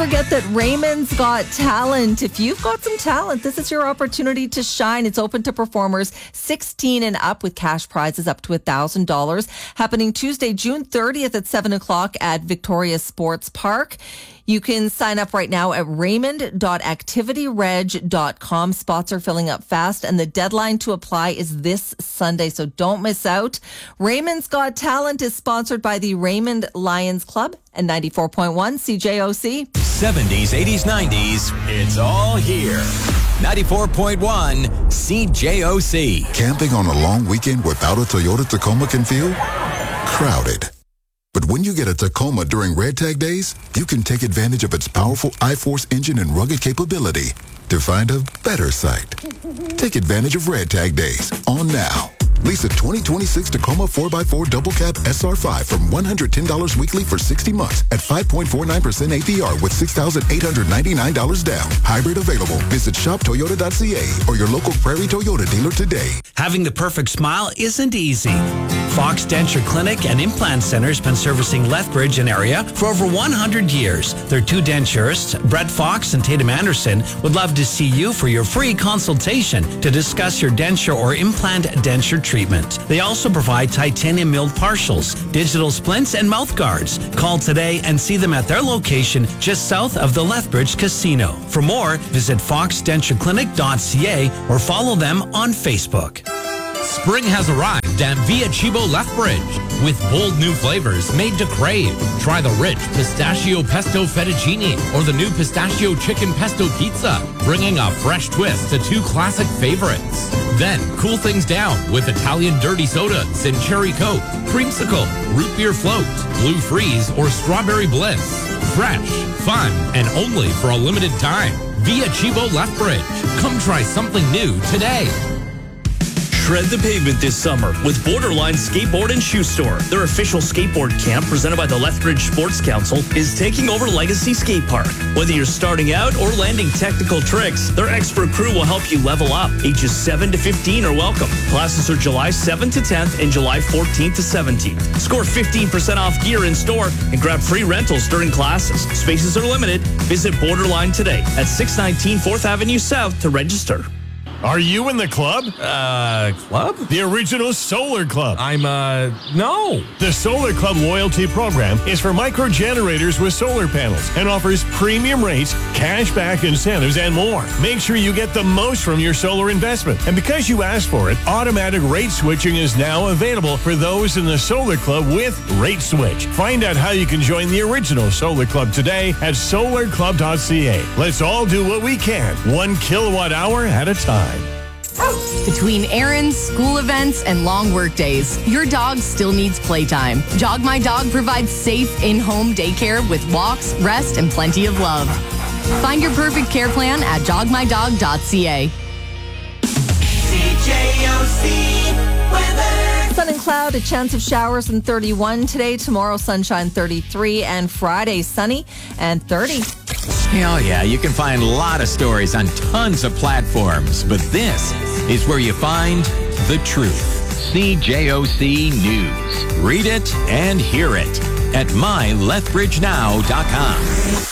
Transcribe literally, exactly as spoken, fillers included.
forget that Raymond's Got Talent. If you've got some talent, this is your opportunity to shine. It's open to performers sixteen and up with cash prizes up to one thousand dollars. Happening Tuesday, June thirtieth at seven o'clock at Victoria Sports Park. You can sign up right now at raymond dot activity reg dot com. Spots are filling up fast, and the deadline to apply is this Sunday, so don't miss out. Raymond's Got Talent is sponsored by the Raymond Lions Club and ninety-four point one C J O C. seventies, eighties, nineties, it's all here. ninety-four point one C J O C. Camping on a long weekend without a Toyota Tacoma can feel crowded. But when you get a Tacoma during Red Tag Days, you can take advantage of its powerful I-Force engine and rugged capability to find a better site. Take advantage of Red Tag Days on now. Lease a twenty twenty-six Tacoma four by four Double Cab S R five from one hundred ten dollars weekly for sixty months at five point four nine percent A P R with six thousand eight hundred ninety-nine dollars down. Hybrid available. Visit shop toyota dot c a or your local Prairie Toyota dealer today. Having the perfect smile isn't easy. Fox Denture Clinic and Implant Center has been servicing Lethbridge and area for over one hundred years. Their two denturists, Brett Fox and Tatum Anderson, would love to see you for your free consultation to discuss your denture or implant denture treatment. They also provide titanium milled partials, digital splints, and mouth guards. Call today and see them at their location just south of the Lethbridge Casino. For more, visit fox denture clinic dot c a or follow them on Facebook. Spring has arrived at Via Chibo Lethbridge with bold new flavors made to crave. Try the rich pistachio pesto fettuccine or the new pistachio chicken pesto pizza, bringing a fresh twist to two classic favorites. Then cool things down with Italian dirty sodas and cherry coke, creamsicle, root beer float, blue freeze, or strawberry bliss. Fresh, fun, and only for a limited time. Via Chibo Lethbridge. Come try something new today. Shred the pavement this summer with Borderline Skateboard and Shoe Store. Their official skateboard camp presented by the Lethbridge Sports Council is taking over Legacy Skate Park. Whether you're starting out or landing technical tricks, their expert crew will help you level up. Ages seven to fifteen are welcome. Classes are July seventh to tenth and July fourteenth to seventeenth. Score fifteen percent off gear in store and grab free rentals during classes. Spaces are limited. Visit Borderline today at six nineteen fourth Avenue South to register. Are you in the club? Uh, club? The original Solar Club. I'm, uh, no. The Solar Club loyalty program is for micro generators with solar panels and offers premium rates, cashback incentives, and more. Make sure you get the most from your solar investment. And because you asked for it, automatic rate switching is now available for those in the Solar Club with Rate Switch. Find out how you can join the original Solar Club today at solar club dot c a. Let's all do what we can, one kilowatt hour at a time. Between errands, school events, and long work days, your dog still needs playtime. Jog My Dog provides safe in-home daycare with walks, rest, and plenty of love. Find your perfect care plan at jog my dog dot c a. C J O C weather. Sun and cloud, a chance of showers and thirty-one today. Tomorrow, sunshine thirty-three, and Friday, sunny and thirty. Oh, yeah, you can find a lot of stories on tons of platforms, but this is where you find the truth. C J O C News. Read it and hear it at my lethbridge now dot com.